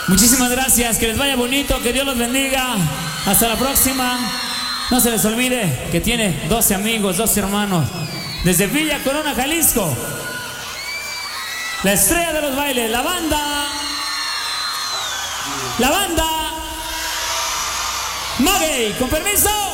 Muchísimas gracias, que les vaya bonito, que Dios los bendiga. Hasta la próxima. No se les olvide que tiene 12 amigos, 12 hermanos. Desde Villa Corona, Jalisco. La estrella de los bailes, la banda. La banda Maguey, con permiso.